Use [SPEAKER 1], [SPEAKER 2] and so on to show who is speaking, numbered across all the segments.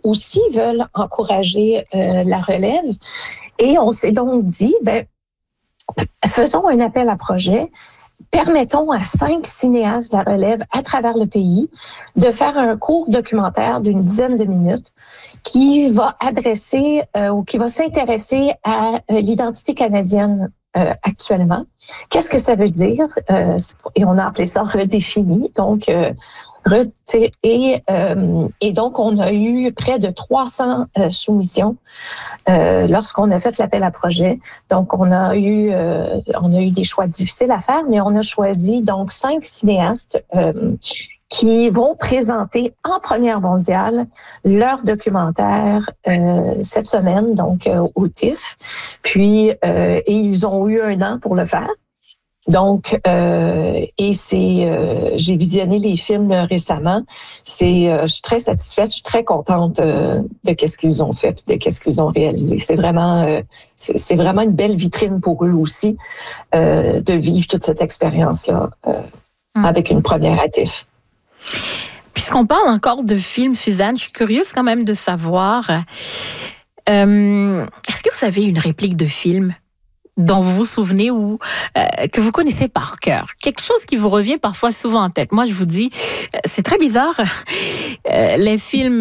[SPEAKER 1] aussi veulent encourager la relève. Et on s'est donc dit, faisons un appel à projet. Permettons à 5 cinéastes de la relève à travers le pays de faire un court documentaire d'une dizaine de minutes qui va adresser ou qui va s'intéresser à l'identité canadienne actuellement. Qu'est-ce que ça veut dire? Et on a appelé ça redéfini. Donc, et donc, on a eu près de 300 soumissions lorsqu'on a fait l'appel à projet. Donc, on a eu des choix difficiles à faire, mais on a choisi donc 5 cinéastes qui vont présenter en première mondiale leur documentaire cette semaine, donc au TIFF. Puis, et ils ont eu 1 an pour le faire. Donc, j'ai visionné les films récemment. Je suis très satisfaite, je suis très contente de qu'est-ce qu'ils ont fait, de qu'est-ce qu'ils ont réalisé. C'est vraiment une belle vitrine pour eux aussi de vivre toute cette expérience-là avec une première à TIFF.
[SPEAKER 2] Puisqu'on parle encore de films, Suzanne, je suis curieuse quand même de savoir, est-ce que vous avez une réplique de film dont vous vous souvenez ou que vous connaissez par cœur? Quelque chose qui vous revient parfois souvent en tête. Moi, je vous dis, c'est très bizarre. Les films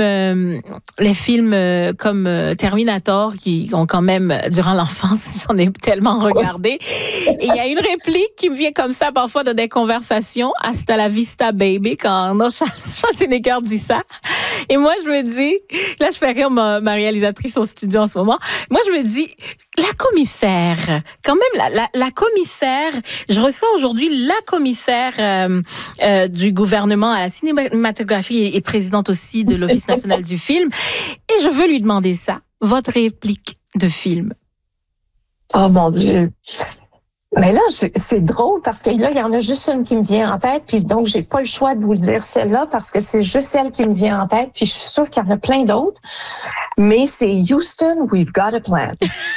[SPEAKER 2] comme Terminator, qui ont quand même, durant l'enfance, j'en ai tellement regardé. Et il y a une réplique qui me vient comme ça, parfois, dans des conversations. Hasta la vista, baby, quand Arnold Schwarzenegger dit ça. Et moi, je me dis, là, je fais rire ma réalisatrice au studio en ce moment. Moi, je me dis, la commissaire, quand même, la commissaire, je reçois aujourd'hui la commissaire du gouvernement à la cinématographie et présidente aussi de l'Office national du film. Et je veux lui demander ça, votre réplique de film.
[SPEAKER 1] Oh mon Dieu! Mais là, c'est drôle parce que là, il y en a juste une qui me vient en tête, puis donc j'ai pas le choix de vous le dire celle-là parce que c'est juste celle qui me vient en tête, puis je suis sûre qu'il y en a plein d'autres. Mais c'est Houston, we've got a plan.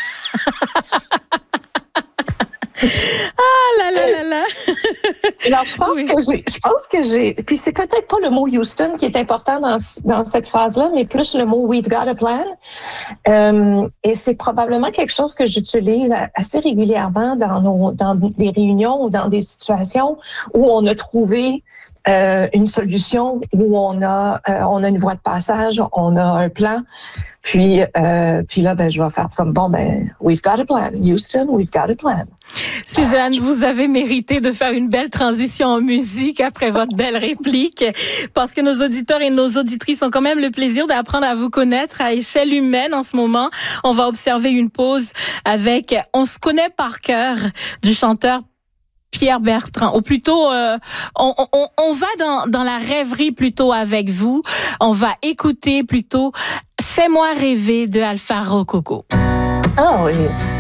[SPEAKER 2] Ah là là là là.
[SPEAKER 1] Alors je pense que j'ai puis c'est peut-être pas le mot Houston qui est important dans cette phrase-là, mais plus le mot we've got a plan. Et c'est probablement quelque chose que j'utilise assez régulièrement dans des réunions ou dans des situations où on a trouvé une solution, où on a une voie de passage, on a un plan. Puis là, je vais faire comme we've got a plan. Houston, we've got a plan.
[SPEAKER 2] Suzanne, vous avez mérité de faire une belle transition en musique après votre belle réplique, parce que nos auditeurs et nos auditrices ont quand même le plaisir d'apprendre à vous connaître à échelle humaine en ce moment. On va observer une pause avec On se connaît par cœur du chanteur Pierre Bertrand, ou plutôt on va dans la rêverie plutôt avec vous. On va écouter plutôt Fais-moi rêver de Alpha Rococo.
[SPEAKER 1] Ah oui.